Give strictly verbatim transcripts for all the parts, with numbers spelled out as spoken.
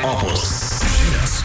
Opus žinios.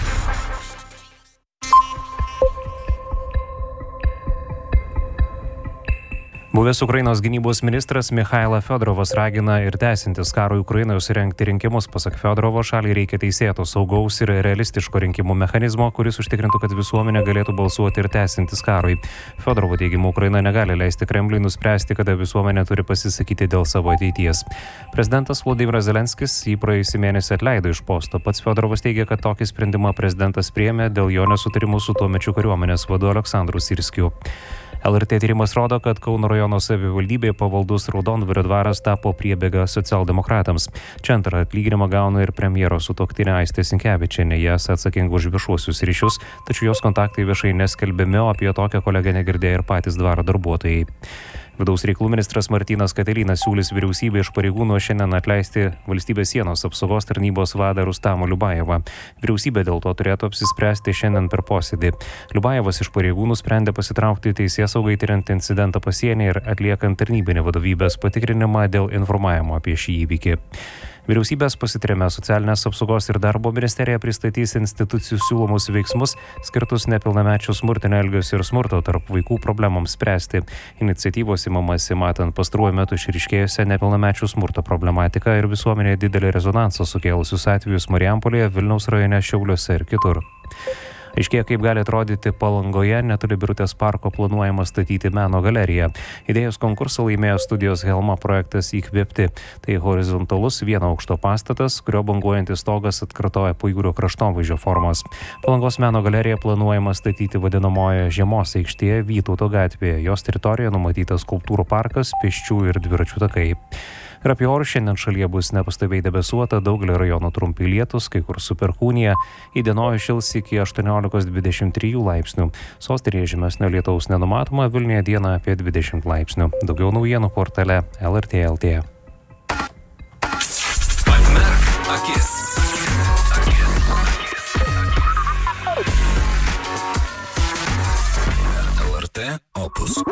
Buvęs Ukrainos gynybos ministras Michailo Fiodorovas ragina ir tęsintis karui Ukrainoje surengti rinkimus. Pasak Fiodorovo, šaliai reikia teisėto, saugaus ir realistiško rinkimų mechanizmo, kuris užtikrintų, kad visuomenė galėtų balsuoti ir tęsintis karui. Fiodorovo teigimu, Ukraina negali leisti Kremliui nuspręsti, kada visuomenė turi pasisakyti dėl savo ateities. Prezidentas Volodymyras Zelenskis jį praėjusį mėnesį atleido iš posto. Pats Fiodorovas teigia, kad tokį sprendimą prezidentas priėmė dėl jo nesutarimų su tuomečiu kariuomenės vadu Aleksandru Sirskiu. L R T tyrimas rodo, kad Kauno rajono savivaldybėje pavaldus Raudondvario dvaras tapo priebėga socialdemokratams. Čia antrą atlyginimą gauna ir premjero sutuoktinė Aistė Sinkevičienė, jas atsakinga už viešuosius ryšius, tačiau jos kontaktai viešai neskelbiami, o apie tokią kolegę negirdėjo ir patys dvaro darbuotojai. Vidaus reikalų ministras Martynas Katelynas siūlys vyriausybė iš pareigų nuo šiandien atleisti valstybės sienos apsaugos tarnybos vadą Rustamą Liubajevą. Vyriausybė dėl to turėtų apsispręsti šiandien per posėdį. Liubajevas iš pareigų nusprendė pasitraukti teisėsaugai tiriant incidentą pasienyje ir atliekant tarnybinį vadovybės patikrinimą dėl informavimo apie šį įvykį. Vyriausybės pasitrėmė socialinės apsaugos ir darbo ministerija pristatys institucijų siūlomus veiksmus skirtus nepilnamečių smurtinio elgesio ir smurto tarp vaikų problemams spręsti. Iniciatyvos imamasi matant pastaruoju metu išryškėjusią nepilnamečių smurto problematiką ir visuomenėje didelį rezonansą sukėlusius atvejus Marijampolėje, Vilniaus rajone, Šiauliuose ir kitur. Aiškėja, kaip gali atrodyti Palangoje netoli Birutės parko planuojama statyti meno galeriją. Idėjos konkursą laimėjo studijos Helma projektas Įkvėpti. Tai horizontalus vieno aukšto pastatas, kurio banguojantis stogas atkartoja pajūrio kraštovaizdžio formas. Palangos meno galeriją planuojama statyti vadinamoje Žiemos aikštėje Vytauto gatvėje. Jos teritorijoje numatytas skulptūrų parkas, pėsčių ir dviračių takai. Ir apie orus šiandien šalyje bus nepastoviai debesuota, daugelio rajonų trumpi lietūs, kai kur su perkūnija, įdienojus šils iki aštuoniolikos dvidešimt trijų laipsnių. Sostinėje žymesnio lietaus nenumatoma, Vilniuje dieną apie dvidešimt laipsnių. Daugiau naujienų portale L R T L T. Pamerk akis.